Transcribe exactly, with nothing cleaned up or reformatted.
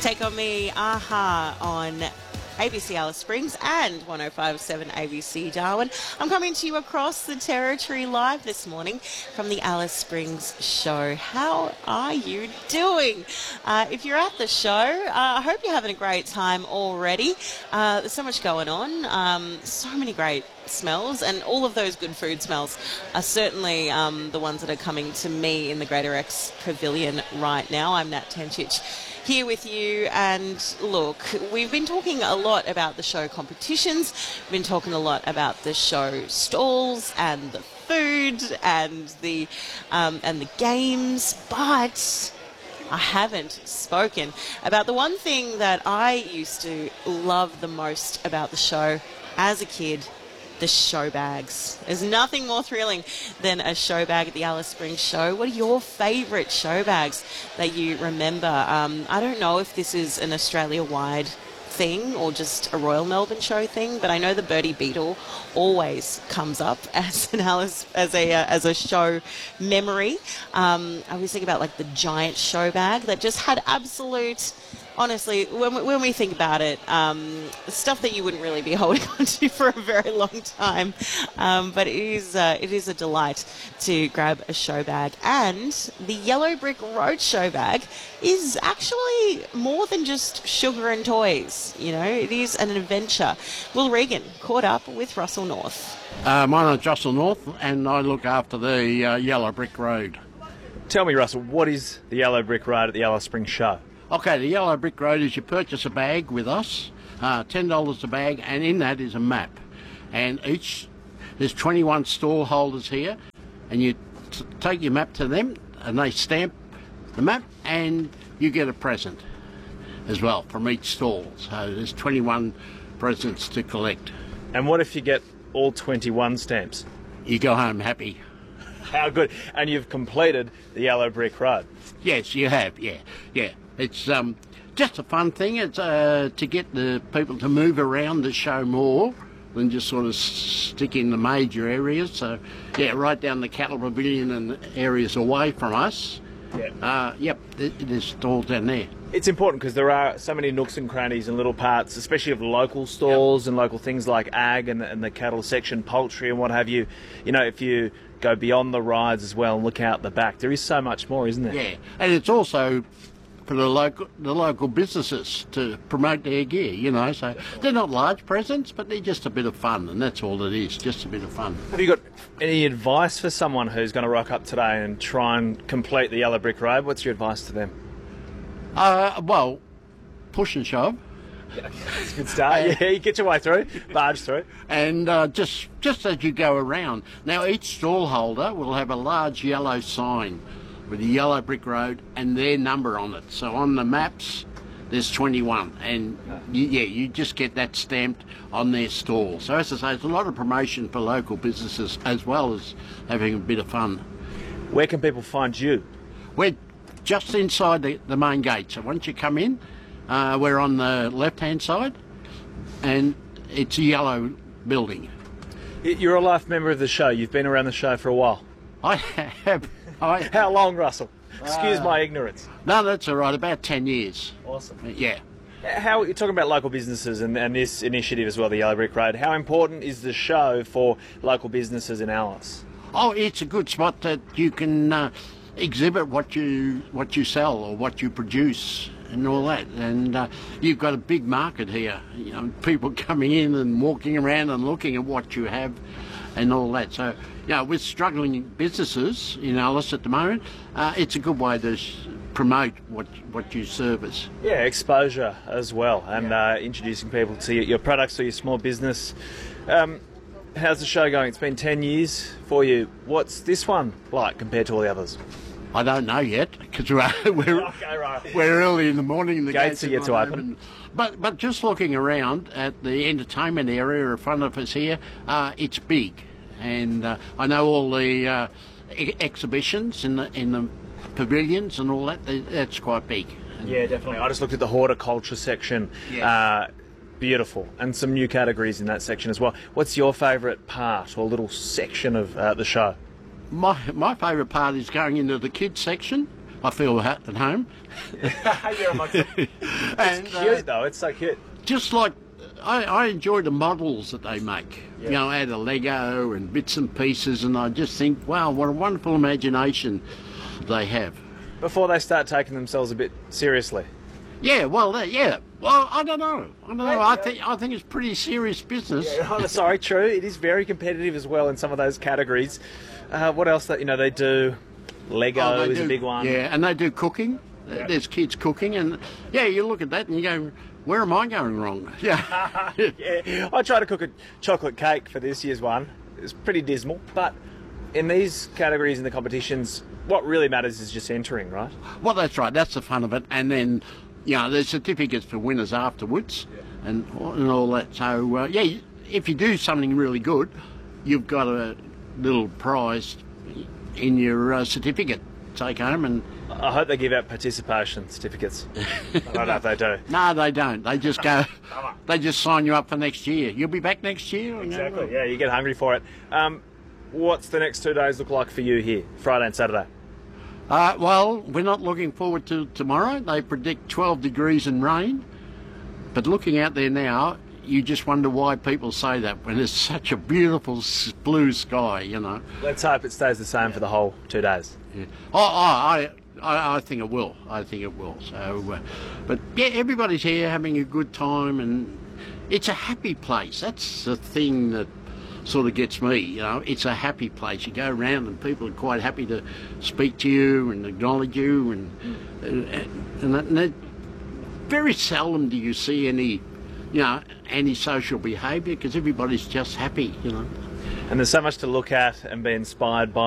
Take On Me, Aha on A B C Alice Springs and one oh five point seven A B C Darwin. I'm coming to you across the territory live this morning from the Alice Springs show. How are you doing? Uh, if you're at the show, uh, I hope you're having a great time already. Uh, there's so much going on, um, so many great smells, and all of those good food smells are certainly um, the ones that are coming to me in the Greater X Pavilion right now. I'm Nat Tenchich here with you, and look, we've been talking a lot about the show competitions, we've been talking a lot about the show stalls and the food and the um, and the games, but I haven't spoken about the one thing that I used to love the most about the show as a kid: the show bags. There's nothing more thrilling than a show bag at the Alice Springs show. What are your favourite show bags that you remember? Um, I don't know if this is an Australia-wide thing or just a Royal Melbourne show thing, but I know the Birdie Beetle always comes up as an Alice as a uh, as a show memory. Um, I always think about like the giant show bag that just had absolute. Honestly, when we, when we think about it, um, stuff that you wouldn't really be holding on to for a very long time, um, but it is uh, it is a delight to grab a show bag. And the Yellow Brick Road show bag is actually more than just sugar and toys. You know, it is an adventure. Will Regan caught up with Russell North. Uh, my name's Russell North, and I look after the uh, Yellow Brick Road. Tell me, Russell, what is the Yellow Brick Road at the Alice Springs show? Okay, the Yellow Brick Road is you purchase a bag with us, uh, ten dollars a bag, and in that is a map. And each, there's twenty-one stall holders here, and you t- take your map to them, and they stamp the map, and you get a present as well from each stall. So there's twenty-one presents to collect. And what if you get all twenty-one stamps? You go home happy. How good. And you've completed the Yellow Brick Road. Yes, you have, yeah, yeah. It's um, just a fun thing. It's uh, to get the people to move around the show more than just sort of stick in the major areas. So, yeah, right down the cattle pavilion and areas away from us. Yeah. Uh, yep, there's stalls down there. It's important because there are so many nooks and crannies and little parts, especially of local stalls, yep, and local things like ag and the, and the cattle section, poultry and what have you. You know, if you go beyond the rides as well and look out the back, there is so much more, isn't there? Yeah, and it's also for the local the local businesses to promote their gear, you know, so they're not large presents, but they're just a bit of fun, and that's all it is, just a bit of fun. Have you got any advice for someone who's going to rock up today and try and complete the Yellow Brick Road? What's your advice to them? Uh, well, push and shove. Yeah, that's a good start. Yeah, you get your way through, barge through. And uh, just, just as you go around. Now, each stall holder will have a large yellow sign with the Yellow Brick Road and their number on it. So on the maps, there's twenty-one, and you, yeah, you just get that stamped on their stall. So as I say, it's a lot of promotion for local businesses as well as having a bit of fun. Where can people find you? We're just inside the, the main gate. So once you come in, uh, we're on the left-hand side, and it's a yellow building. You're a life member of the show. You've been around the show for a while. I have. I, How long, Russell? Excuse uh, my ignorance. No, that's all right. About ten years. Awesome. Yeah. How you're talking about local businesses and, and this initiative as well, the Yellow Brick Road. How important is the show for local businesses in Alice? Oh, it's a good spot that you can uh, exhibit what you what you sell or what you produce and all that. And uh, you've got a big market here. You know, people coming in and walking around and looking at what you have and all that. So, you know, with struggling businesses in Alice at the moment, uh, it's a good way to promote what what you service. Yeah, exposure as well, and yeah. uh, introducing people to your, your products or your small business. Um, how's the show going? It's been ten years for you. What's this one like compared to all the others? I don't know yet, because we're, we're, okay, right. we're early in the morning. The gates, gates are yet to open. open. But, but just looking around at the entertainment area in front of us here, uh, it's big. And uh, I know all the uh, e- exhibitions in the in the pavilions and all that, that's quite big. Yeah, definitely. I just looked at the horticulture section. Yes. Uh, beautiful. And some new categories in that section as well. What's your favourite part or little section of uh, the show? My my favourite part is going into the kids section I feel at at home. You're amongst them. And, It's uh, cute though. It's so cute. just like I, I enjoy the models that they make, Yeah. you know, out of Lego and bits and pieces, and I just think, wow, what a wonderful imagination they have. Before they start taking themselves a bit seriously. Yeah, well, that, yeah, well, I don't know, I don't know. I think I think it's pretty serious business. Oh, sorry, true. It is very competitive as well in some of those categories. Uh, what else? That you know they do. Lego Oh, they is a do- big one. Yeah, and they do cooking. Yeah. There's kids cooking, and yeah, you look at that and you go, where am I going wrong? Yeah. Yeah, I tried to cook a chocolate cake for this year's one. It's pretty dismal, but in these categories in the competitions, what really matters is just entering, right? Well, that's right. That's the fun of it. And then, you know, there's certificates for winners afterwards, and and all that. So uh, yeah, if you do something really good, you've got a little prize in your uh, certificate to take home. And I hope they give out participation certificates. I don't know if they do. no, they don't. They just go. They just sign you up for next year. You'll be back next year. Exactly. Yeah, you get hungry for it. Um, what's the next two days look like for you here, Friday and Saturday? Uh, well, we're not looking forward to tomorrow. They predict twelve degrees and rain. But looking out there now, you just wonder why people say that when it's such a beautiful s- blue sky, you know. Let's hope it stays the same for the whole two days. Yeah. Oh, oh, I, I, I think it will. I think it will. So, uh, but yeah, everybody's here having a good time, and it's a happy place. That's the thing that sort of gets me. You know, it's a happy place. You go around, and people are quite happy to speak to you and acknowledge you, and and, and, that, and that, very seldom do you see any, you know, antisocial behaviour because everybody's just happy. You know. And there's so much to look at and be inspired by.